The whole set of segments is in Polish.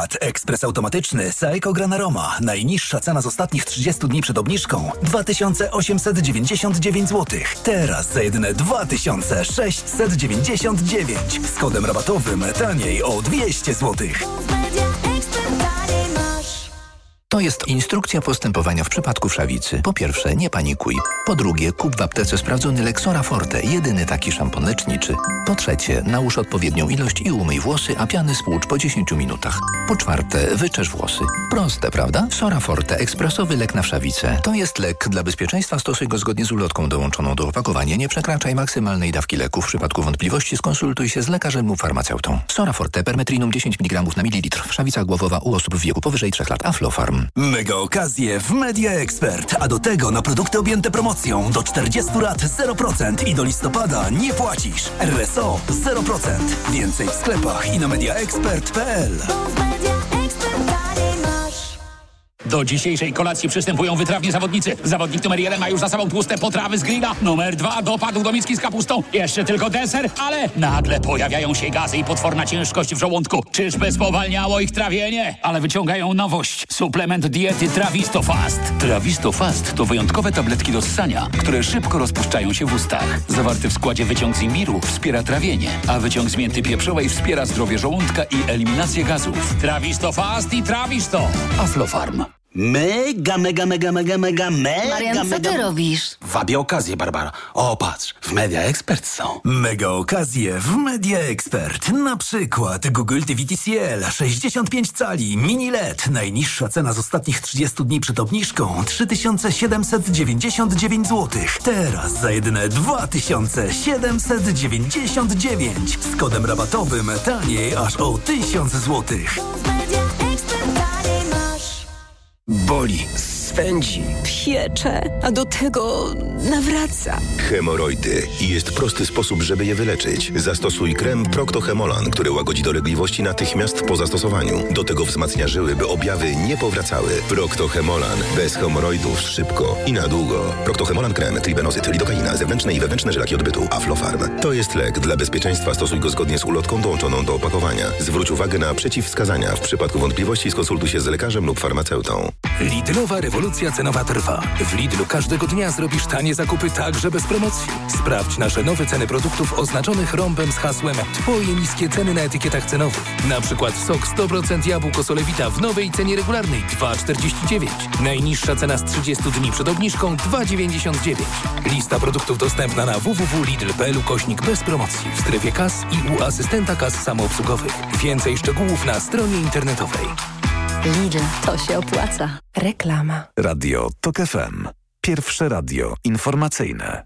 przykład. Ekspres automatyczny Saeco Granaroma. Najniższa cena z ostatnich 30 dni przed obniżką 2899 zł. Teraz za jedyne 2699. Z kodem rabatowym taniej o 200 zł. To jest instrukcja postępowania w przypadku wszawicy. Po pierwsze, nie panikuj. Po drugie, kup w aptece sprawdzony Lexora Forte, jedyny taki szampon leczniczy. Po trzecie, nałóż odpowiednią ilość i umyj włosy, a piany spłucz po 10 minutach. Po czwarte, wyczesz włosy. Proste, prawda? Sora Forte, ekspresowy lek na wszawicę. To jest lek. Dla bezpieczeństwa stosuj go zgodnie z ulotką dołączoną do opakowania. Nie przekraczaj maksymalnej dawki leku. W przypadku wątpliwości skonsultuj się z lekarzem lub farmaceutą. Sora Forte, permetrinum 10 mg na mililitr. Wszawica głowowa u osób w wieku powyżej 3 lat. Aflofarm. Mega okazje w Media Expert, a do tego na produkty objęte promocją do 40 lat 0% i do listopada nie płacisz. RSO 0%. Więcej w sklepach i na mediaexpert.pl. Do dzisiejszej kolacji przystępują wytrawni zawodnicy. Zawodnik numer 1 ma już za sobą tłuste potrawy z grilla. Numer 2 dopadł do miski z kapustą. Jeszcze tylko deser, ale nagle pojawiają się gazy i potworna ciężkość w żołądku. Czyżby spowalniało ich trawienie? Ale wyciągają nowość. Suplement diety Trawisto Fast. Trawisto Fast to wyjątkowe tabletki do ssania, które szybko rozpuszczają się w ustach. Zawarty w składzie wyciąg z imbiru wspiera trawienie, a wyciąg z mięty pieprzowej wspiera zdrowie żołądka i eliminację gazów. Trawisto Fast i Trawisto. Aflofarm. Mega. Marian, co ty robisz? Wabię okazję, Barbara. O, patrz, w Media Expert są. Mega okazje w Media Expert. Na przykład Google TV TCL 65 cali mini LED. Najniższa cena z ostatnich 30 dni przed obniżką 3799 zł. Teraz za jedyne 2799. Z kodem rabatowym taniej aż o 1000 zł. Boli, swędzi, piecze, a do tego nawraca. Hemoroidy. I jest prosty sposób, żeby je wyleczyć. Zastosuj krem Procto-Hemolan, który łagodzi dolegliwości natychmiast po zastosowaniu. Do tego wzmacnia żyły, by objawy nie powracały. Procto-Hemolan. Bez hemoroidów szybko i na długo. Procto-Hemolan krem, tribenozyt, lidokaina, zewnętrzne i wewnętrzne żylaki odbytu. Aflofarm. To jest lek. Dla bezpieczeństwa stosuj go zgodnie z ulotką dołączoną do opakowania. Zwróć uwagę na przeciwwskazania. W przypadku wątpliwości skonsultuj się z lekarzem lub farmaceutą. Lidlowa rewolucja cenowa trwa. W Lidlu każdego dnia zrobisz tanie zakupy także bez promocji. Sprawdź nasze nowe ceny produktów oznaczonych rąbem z hasłem Twoje niskie ceny na etykietach cenowych. Na przykład sok 100% jabłko Solewita w nowej cenie regularnej 2,49. Najniższa cena z 30 dni przed obniżką 2,99. Lista produktów dostępna na www.lidl.pl bez promocji w strefie kas i u asystenta kas samoobsługowych. Więcej szczegółów na stronie internetowej. Lidl, to się opłaca. Reklama. Radio TOK FM. Pierwsze radio informacyjne.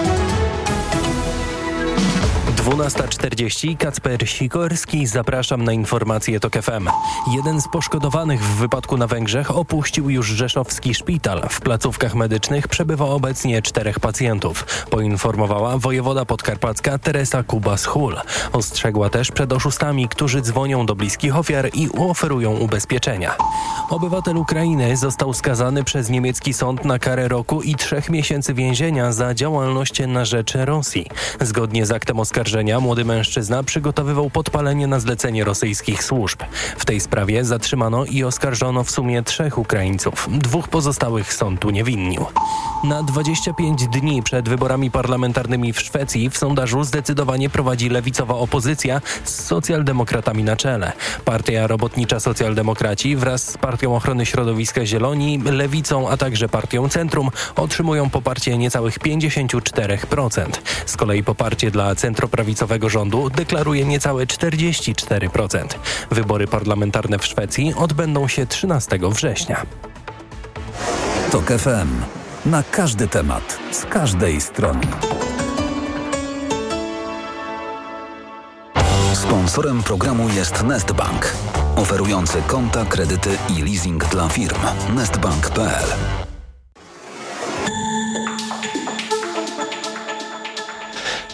12:40. Kacper Sikorski. Zapraszam na informacje TOK FM. Jeden z poszkodowanych w wypadku na Węgrzech opuścił już rzeszowski szpital. W placówkach medycznych przebywa obecnie 4 pacjentów. Poinformowała wojewoda podkarpacka Teresa Kubas-Hul. Ostrzegła też przed oszustami, którzy dzwonią do bliskich ofiar i oferują ubezpieczenia. Obywatel Ukrainy został skazany przez niemiecki sąd na karę roku i 3 miesięcy więzienia za działalność na rzecz Rosji. Zgodnie z aktem oskarżenia młody mężczyzna przygotowywał podpalenie na zlecenie rosyjskich służb. W tej sprawie zatrzymano i oskarżono w sumie 3 Ukraińców. 2 pozostałych sąd uniewinnił. Na 25 dni przed wyborami parlamentarnymi w Szwecji w sondażu zdecydowanie prowadzi lewicowa opozycja z socjaldemokratami na czele. Partia Robotnicza Socjaldemokraci wraz z Partią Ochrony Środowiska Zieloni, Lewicą, a także Partią Centrum otrzymują poparcie niecałych 54%. Z kolei poparcie dla centroprawicowego rządu deklaruje niecałe 44%. Wybory parlamentarne w Szwecji odbędą się 13 września. TOK FM. Na każdy temat, z każdej strony. Sponsorem programu jest Nestbank, oferujący konta, kredyty i leasing dla firm. Nestbank.pl.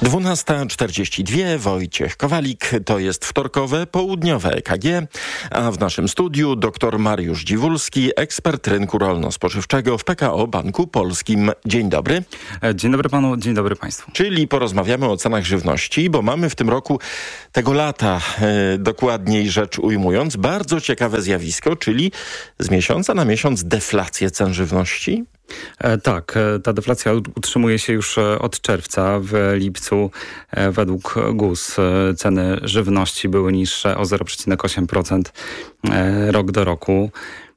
12:42, Wojciech Kowalik, to jest wtorkowe, południowe EKG, a w naszym studiu dr Mariusz Dziwulski, ekspert rynku rolno-spożywczego w PKO Banku Polskim. Dzień dobry. Dzień dobry panu, dzień dobry państwu. Czyli porozmawiamy o cenach żywności, bo mamy w tym roku, tego lata dokładniej rzecz ujmując, bardzo ciekawe zjawisko, czyli z miesiąca na miesiąc deflację cen żywności. Tak, ta deflacja utrzymuje się już od czerwca. W lipcu według GUS ceny żywności były niższe o 0,8% rok do roku.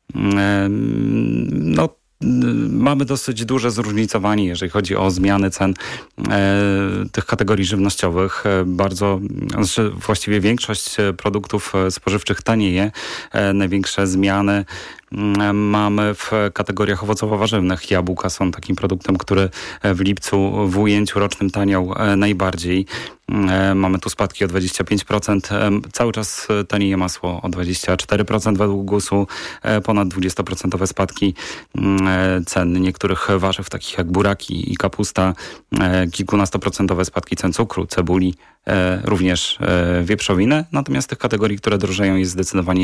Mamy dosyć duże zróżnicowanie, jeżeli chodzi o zmiany cen tych kategorii żywnościowych. Właściwie większość produktów spożywczych tanieje. Największe zmiany mamy w kategoriach owocowo-warzywnych. Jabłka są takim produktem, który w lipcu w ujęciu rocznym taniał najbardziej. Mamy tu spadki o 25%. Cały czas tanieje masło o 24% według GUS-u. Ponad 20% spadki cen niektórych warzyw, takich jak buraki i kapusta. Kilkunastoprocentowe spadki cen cukru, cebuli, również wieprzowiny. Natomiast tych kategorii, które drożeją, jest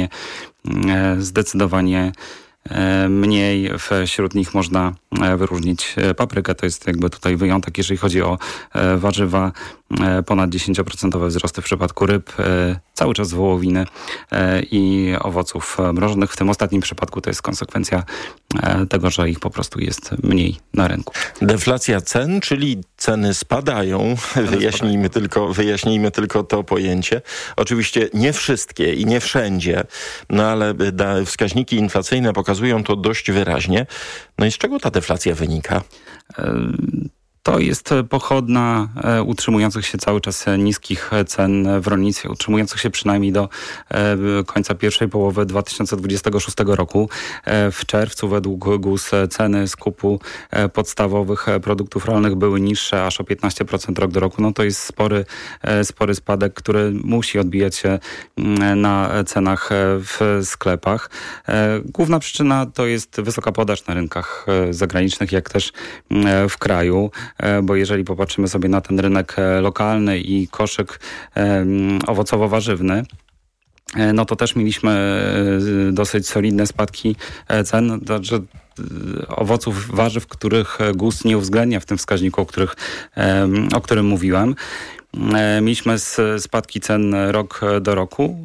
zdecydowanie mniej. Wśród nich można wyróżnić paprykę. To jest jakby tutaj wyjątek, jeżeli chodzi o warzywa. Ponad 10% wzrosty w przypadku ryb, cały czas wołowiny i owoców mrożonych. W tym ostatnim przypadku to jest konsekwencja tego, że ich po prostu jest mniej na rynku. Deflacja cen, czyli ceny spadają. Wyjaśnijmy tylko to pojęcie. Oczywiście nie wszystkie i nie wszędzie, ale wskaźniki inflacyjne pokazują to dość wyraźnie. No i z czego ta deflacja wynika? To jest pochodna utrzymujących się cały czas niskich cen w rolnictwie, utrzymujących się przynajmniej do końca pierwszej połowy 2026 roku. W czerwcu według GUS ceny skupu podstawowych produktów rolnych były niższe aż o 15% rok do roku. No to jest spory spadek, który musi odbijać się na cenach w sklepach. Główna przyczyna to jest wysoka podaż na rynkach zagranicznych, jak też w kraju. Bo jeżeli popatrzymy sobie na ten rynek lokalny i koszyk owocowo-warzywny, no to też mieliśmy dosyć solidne spadki cen, znaczy owoców, warzyw, których GUS nie uwzględnia w tym wskaźniku, o którym mówiłem. Mieliśmy spadki cen rok do roku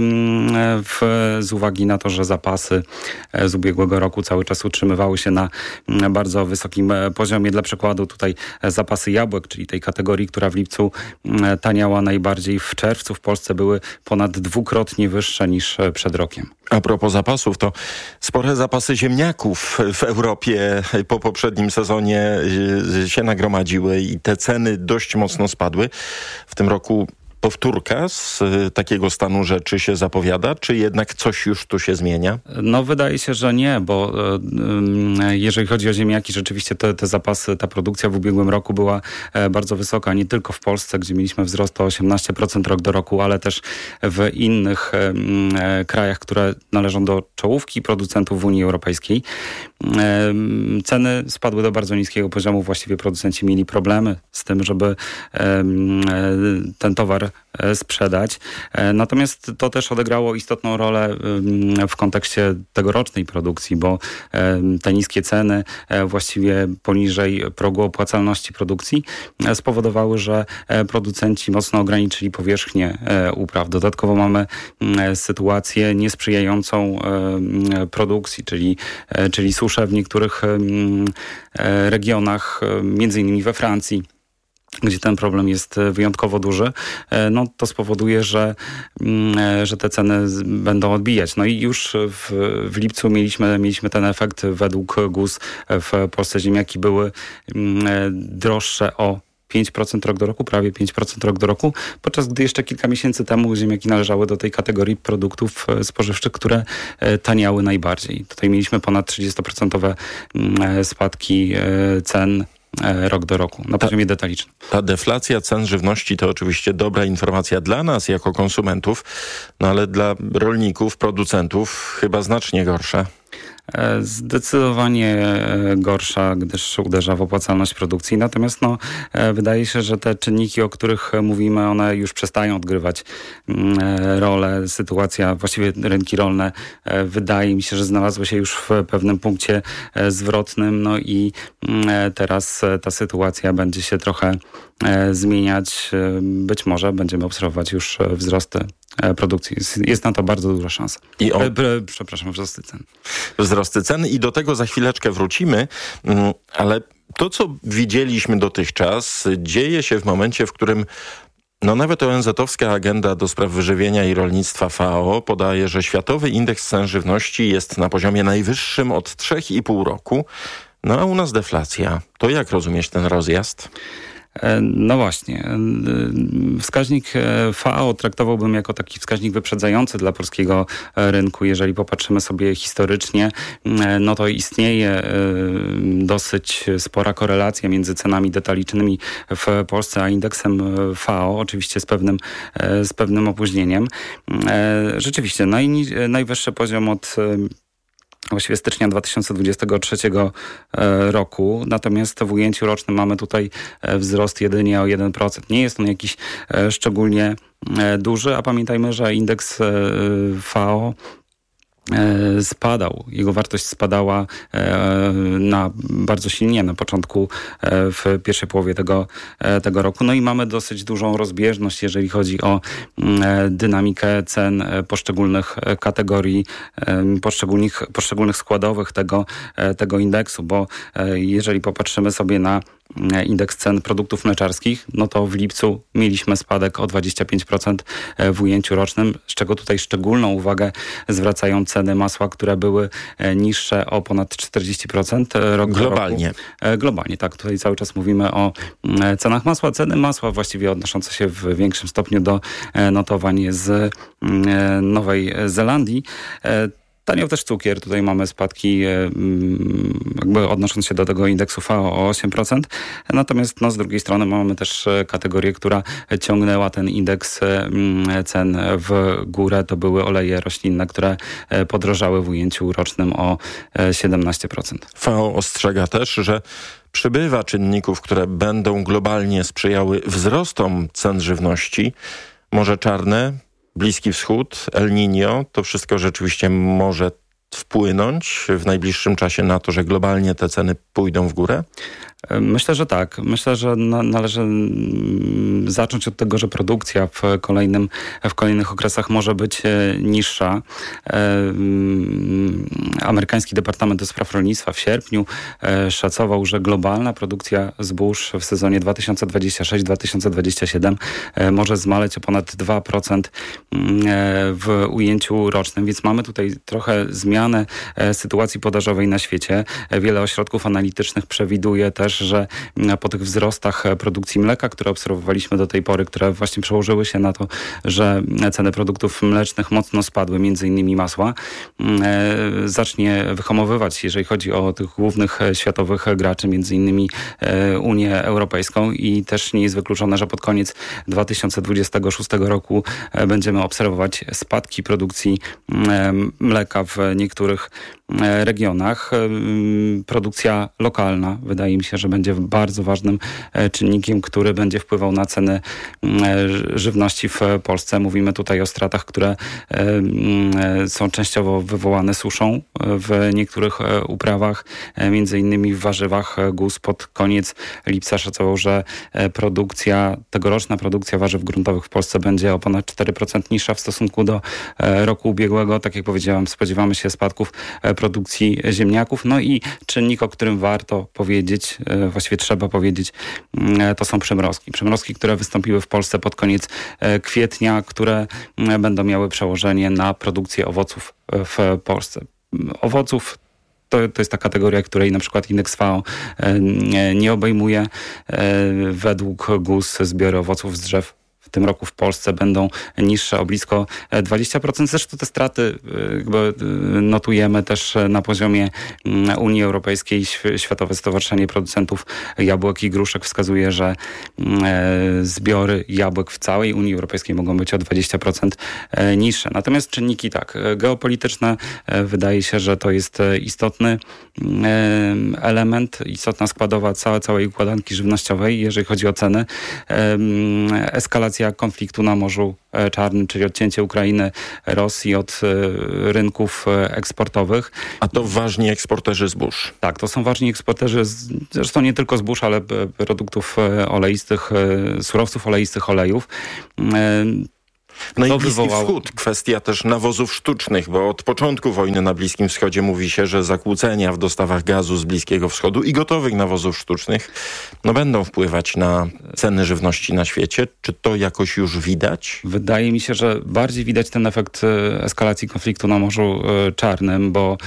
z uwagi na to, że zapasy z ubiegłego roku cały czas utrzymywały się na bardzo wysokim poziomie. Dla przykładu tutaj zapasy jabłek, czyli tej kategorii, która w lipcu taniała najbardziej, w czerwcu w Polsce były ponad dwukrotnie wyższe niż przed rokiem. A propos zapasów, to spore zapasy ziemniaków w Europie po poprzednim sezonie się nagromadziły i te ceny dość mocno spadły. W tym roku powtórka z takiego stanu rzeczy się zapowiada, czy jednak coś już tu się zmienia? No wydaje się, że nie, bo jeżeli chodzi o ziemniaki, rzeczywiście te zapasy, ta produkcja w ubiegłym roku była bardzo wysoka, nie tylko w Polsce, gdzie mieliśmy wzrost o 18% rok do roku, ale też w innych krajach, które należą do czołówki producentów w Unii Europejskiej. Ceny spadły do bardzo niskiego poziomu. Właściwie producenci mieli problemy z tym, żeby ten towar sprzedać. Natomiast to też odegrało istotną rolę w kontekście tegorocznej produkcji, bo te niskie ceny właściwie poniżej progu opłacalności produkcji spowodowały, że producenci mocno ograniczyli powierzchnię upraw. Dodatkowo mamy sytuację niesprzyjającą produkcji, czyli susze w niektórych regionach, między innymi we Francji, gdzie ten problem jest wyjątkowo duży, no to spowoduje, że te ceny będą odbijać. No i już w lipcu mieliśmy ten efekt. Według GUS w Polsce ziemniaki były droższe o 5% rok do roku, prawie 5% rok do roku, podczas gdy jeszcze kilka miesięcy temu ziemniaki należały do tej kategorii produktów spożywczych, które taniały najbardziej. Tutaj mieliśmy ponad 30% spadki cen rok do roku na poziomie detalicznym. Ta deflacja cen żywności to oczywiście dobra informacja dla nas jako konsumentów, no ale dla rolników, producentów chyba znacznie gorsza. Zdecydowanie gorsza, gdyż uderza w opłacalność produkcji. Natomiast wydaje się, że te czynniki, o których mówimy, one już przestają odgrywać rolę. Sytuacja, właściwie rynki rolne, wydaje mi się, że znalazły się już w pewnym punkcie zwrotnym. I teraz ta sytuacja będzie się trochę zmieniać. Być może będziemy obserwować już wzrosty produkcji. Jest na to bardzo duża szansa. Wzrosty cen. Wzrosty cen i do tego za chwileczkę wrócimy, ale to, co widzieliśmy dotychczas, dzieje się w momencie, w którym nawet ONZ-owska agenda do spraw wyżywienia i rolnictwa FAO podaje, że światowy indeks cen żywności jest na poziomie najwyższym od 3,5 roku, a u nas deflacja. To jak rozumieć ten rozjazd? No właśnie. Wskaźnik FAO traktowałbym jako taki wskaźnik wyprzedzający dla polskiego rynku. Jeżeli popatrzymy sobie historycznie, to istnieje dosyć spora korelacja między cenami detalicznymi w Polsce a indeksem FAO, oczywiście z pewnym opóźnieniem. Rzeczywiście najwyższy poziom od właściwie stycznia 2023 roku. Natomiast w ujęciu rocznym mamy tutaj wzrost jedynie o 1%. Nie jest on jakiś szczególnie duży, a pamiętajmy, że indeks FAO spadał. Jego wartość spadała bardzo silnie na początku, w pierwszej połowie tego roku. I mamy dosyć dużą rozbieżność, jeżeli chodzi o dynamikę cen poszczególnych kategorii, poszczególnych składowych tego indeksu, bo jeżeli popatrzymy sobie na indeks cen produktów mleczarskich, to w lipcu mieliśmy spadek o 25% w ujęciu rocznym, z czego tutaj szczególną uwagę zwracają ceny masła, które były niższe o ponad 40% rok globalnie. Do roku. Globalnie, tak. Tutaj cały czas mówimy o cenach masła. Ceny masła właściwie odnoszące się w większym stopniu do notowań z Nowej Zelandii. Taniał też cukier. Tutaj mamy spadki odnosząc się do tego indeksu FAO o 8%. Natomiast z drugiej strony mamy też kategorię, która ciągnęła ten indeks cen w górę. To były oleje roślinne, które podrożały w ujęciu rocznym o 17%. FAO ostrzega też, że przybywa czynników, które będą globalnie sprzyjały wzrostom cen żywności. Morze Czarne, Bliski Wschód, El Niño, to wszystko rzeczywiście może wpłynąć w najbliższym czasie na to, że globalnie te ceny pójdą w górę? Myślę, że tak. Myślę, że należy zacząć od tego, że produkcja w kolejnych okresach może być niższa. Amerykański Departament do Spraw Rolnictwa w sierpniu szacował, że globalna produkcja zbóż w sezonie 2026-2027 może zmaleć o ponad 2% w ujęciu rocznym, więc mamy tutaj trochę zmianę sytuacji podażowej na świecie. Wiele ośrodków analitycznych przewiduje też, że po tych wzrostach produkcji mleka, które obserwowaliśmy do tej pory, które właśnie przełożyły się na to, że ceny produktów mlecznych mocno spadły, między innymi masła, zacznie wyhamowywać, jeżeli chodzi o tych głównych światowych graczy, między innymi Unię Europejską, i też nie jest wykluczone, że pod koniec 2026 roku będziemy obserwować spadki produkcji mleka w niektórych regionach. Produkcja lokalna, wydaje mi się, że będzie bardzo ważnym czynnikiem, który będzie wpływał na ceny żywności w Polsce. Mówimy tutaj o stratach, które są częściowo wywołane suszą w niektórych uprawach, między innymi w warzywach. GUS pod koniec lipca szacował, że tegoroczna produkcja warzyw gruntowych w Polsce będzie o ponad 4% niższa w stosunku do roku ubiegłego. Tak jak powiedziałam, spodziewamy się spadków produkcji ziemniaków. I czynnik, o którym warto powiedzieć, właściwie trzeba powiedzieć, to są przymrozki. Przymrozki, które wystąpiły w Polsce pod koniec kwietnia, które będą miały przełożenie na produkcję owoców w Polsce. Owoców to jest ta kategoria, której na przykład indeks FAO nie obejmuje. Według GUS zbiory owoców z drzew w tym roku w Polsce będą niższe o blisko 20%. Zresztą te straty jakby notujemy też na poziomie Unii Europejskiej. Światowe Stowarzyszenie Producentów Jabłek i Gruszek wskazuje, że zbiory jabłek w całej Unii Europejskiej mogą być o 20% niższe. Natomiast czynniki geopolityczne, wydaje się, że to jest istotny element, istotna składowa całej układanki żywnościowej, jeżeli chodzi o ceny. Eskalacja konfliktu na Morzu Czarnym, czyli odcięcie Ukrainy, Rosji od rynków eksportowych. A to ważni eksporterzy zbóż. Tak, to są ważni eksporterzy, zresztą nie tylko zbóż, ale produktów oleistych, surowców oleistych, olejów. No i Bliski Wschód, kwestia też nawozów sztucznych, bo od początku wojny na Bliskim Wschodzie mówi się, że zakłócenia w dostawach gazu z Bliskiego Wschodu i gotowych nawozów sztucznych będą wpływać na ceny żywności na świecie. Czy to jakoś już widać? Wydaje mi się, że bardziej widać ten efekt eskalacji konfliktu na Morzu Czarnym, bo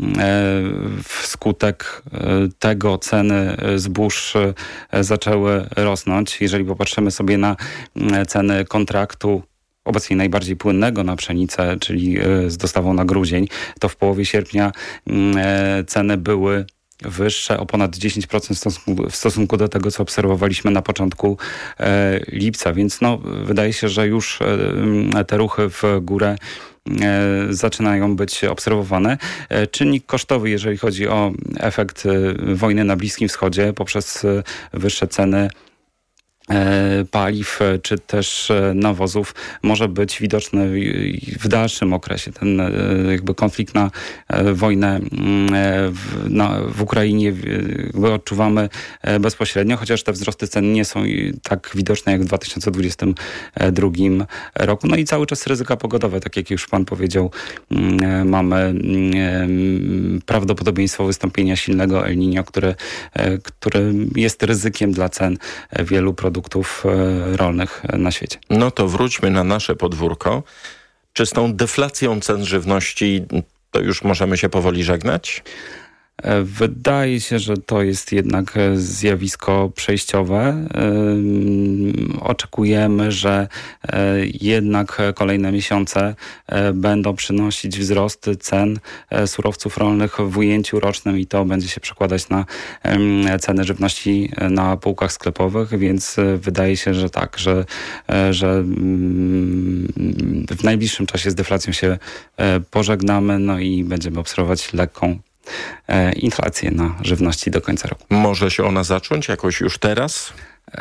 wskutek tego ceny zbóż zaczęły rosnąć. Jeżeli popatrzymy sobie na ceny kontraktu obecnie najbardziej płynnego na pszenicę, czyli z dostawą na grudzień, to w połowie sierpnia ceny były wyższe o ponad 10% w stosunku do tego, co obserwowaliśmy na początku lipca. Więc wydaje się, że już te ruchy w górę zaczynają być obserwowane. Czynnik kosztowy, jeżeli chodzi o efekt wojny na Bliskim Wschodzie poprzez wyższe ceny paliw czy też nawozów, może być widoczny w dalszym okresie. Ten konflikt na wojnę w Ukrainie odczuwamy bezpośrednio, chociaż te wzrosty cen nie są tak widoczne jak w 2022 roku. No i cały czas ryzyka pogodowe, tak jak już pan powiedział, mamy prawdopodobieństwo wystąpienia silnego El Niño, które jest ryzykiem dla cen wielu produktów rolnych na świecie. No to wróćmy na nasze podwórko. Czy z tą deflacją cen żywności to już możemy się powoli żegnać? Wydaje się, że to jest jednak zjawisko przejściowe. Oczekujemy, że jednak kolejne miesiące będą przynosić wzrosty cen surowców rolnych w ujęciu rocznym i to będzie się przekładać na ceny żywności na półkach sklepowych, więc wydaje się, że tak, że w najbliższym czasie z deflacją się pożegnamy, i będziemy obserwować lekką inflację na żywności do końca roku. Może się ona zacząć jakoś już teraz?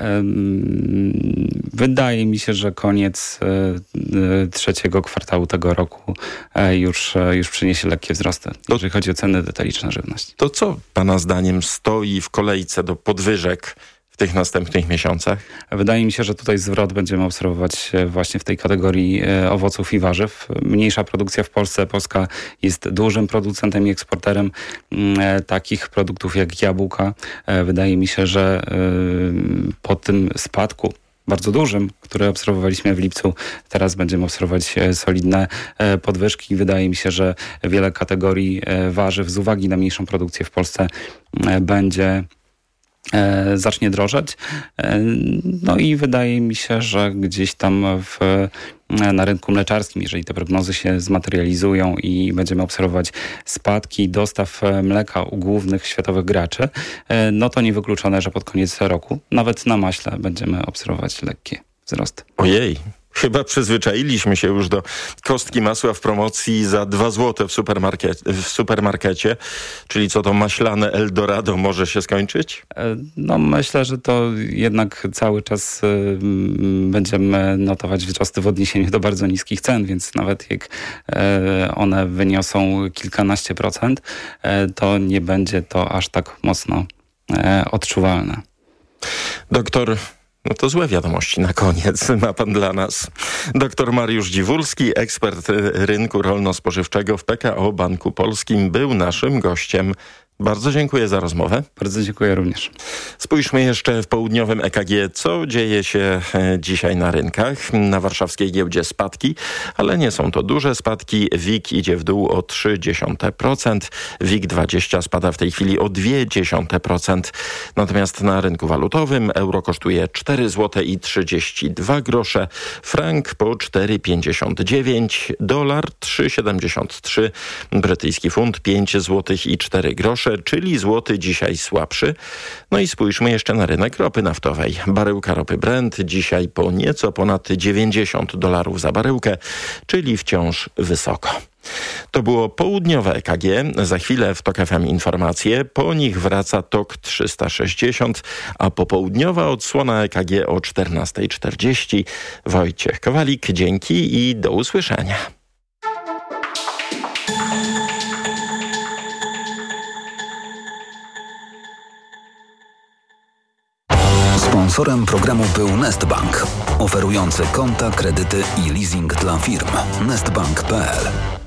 Wydaje mi się, że koniec trzeciego kwartału tego roku już przyniesie lekkie wzrosty, jeżeli chodzi o ceny detaliczne żywności. To co pana zdaniem stoi w kolejce do podwyżek w tych następnych miesiącach? Wydaje mi się, że tutaj zwrot będziemy obserwować właśnie w tej kategorii owoców i warzyw. Mniejsza produkcja w Polsce. Polska jest dużym producentem i eksporterem takich produktów jak jabłka. Wydaje mi się, że po tym spadku bardzo dużym, który obserwowaliśmy w lipcu, teraz będziemy obserwować solidne podwyżki. Wydaje mi się, że wiele kategorii warzyw z uwagi na mniejszą produkcję w Polsce zacznie drożeć. I wydaje mi się, że gdzieś tam na rynku mleczarskim, jeżeli te prognozy się zmaterializują i będziemy obserwować spadki dostaw mleka u głównych światowych graczy, to niewykluczone, że pod koniec roku nawet na maśle będziemy obserwować lekkie wzrosty. Ojej! Chyba przyzwyczailiśmy się już do kostki masła w promocji za 2 zł w supermarkecie. Czyli co, to maślane Eldorado może się skończyć? Myślę, że to jednak cały czas będziemy notować wzrosty w odniesieniu do bardzo niskich cen, więc nawet jak one wyniosą kilkanaście procent, to nie będzie to aż tak mocno odczuwalne. Doktor... to złe wiadomości na koniec ma pan dla nas. Doktor Mariusz Dziwulski, ekspert rynku rolno-spożywczego w PKO Banku Polskim, był naszym gościem. Bardzo dziękuję za rozmowę. Bardzo dziękuję również. Spójrzmy jeszcze w południowym EKG, co dzieje się dzisiaj na rynkach. Na warszawskiej giełdzie spadki, ale nie są to duże spadki. WIG idzie w dół o 0,3%. WIG20 spada w tej chwili o 0,2%. Natomiast na rynku walutowym euro kosztuje 4,32 zł, frank po 4,59, dolar 3,73, brytyjski funt 5,04 zł, czyli złoty dzisiaj słabszy. No i spójrzmy jeszcze na rynek ropy naftowej. Baryłka ropy Brent dzisiaj po nieco ponad $90 za baryłkę, czyli wciąż wysoko. To było południowe EKG. Za chwilę w TOK FM informacje. Po nich wraca TOK 360, a popołudniowa odsłona EKG o 14:40. Wojciech Kowalik, dzięki i do usłyszenia. Sponsorem programu był Nestbank, oferujący konta, kredyty i leasing dla firm. Nestbank.pl